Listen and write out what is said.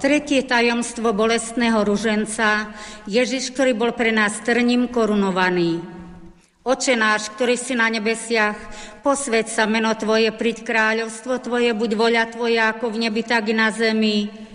Tretie tajomstvo bolestného ruženca, Ježiš, ktorý bol pre nás trním korunovaný. Oče náš, ktorý si na nebesiach, posväť sa meno Tvoje, príď kráľovstvo Tvoje, buď voľa Tvoja, ako v nebi, tak i na zemi.